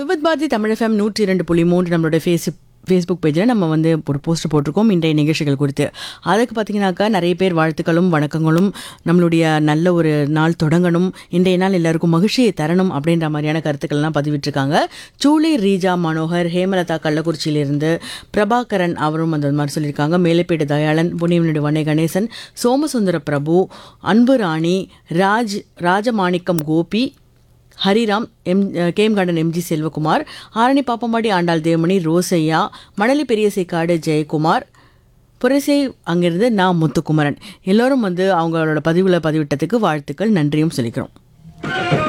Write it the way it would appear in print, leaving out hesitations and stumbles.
விபத் Bharathi Tamil FM 102.3 நம்மளோட Facebook பேஜில் நம்ம வந்து ஒரு போஸ்டர் போட்டிருக்கோம் இன்றைய நிகழ்ச்சிகள் குறித்து. அதுக்கு பார்த்தீங்கன்னாக்கா நிறைய பேர் வாழ்த்துக்களும் வணக்கங்களும், நம்மளுடைய நல்ல ஒரு நாள் தொடங்கணும், இன்றைய நாள் எல்லாருக்கும் மகிழ்ச்சியை தரணும் அப்படின்ற மாதிரியான கருத்துக்கள்லாம் பதிவிட்டிருக்காங்க. சூளை ரீஜா மனோகர், ஹேமலதா கள்ளக்குறிச்சியிலிருந்து, பிரபாகரன் அவரும் அந்த மாதிரி சொல்லியிருக்காங்க. மேலப்பேடு தயாளன், புனியவனுடைய வண்ணை கணேசன், சோமசுந்தர பிரபு, அன்பு ராணி, ராஜமாணிக்கம் கோபி, ஹரிராம், கேம்கார்டன் எம்ஜி செல்வகுமார், ஆரணி பாப்பம்பாடி ஆண்டாள் தேவமணி, ரோசையா, மணலி பெரியசைக்காடு ஜெயக்குமார், புரசை அங்கிருந்து நான் முத்துக்குமரன், எல்லோரும் வந்து அவங்களோட பதிவுகளை பதிவிட்டதுக்கு வாழ்த்துக்கள் நன்றியும் சொல்லிக்கிறோம்.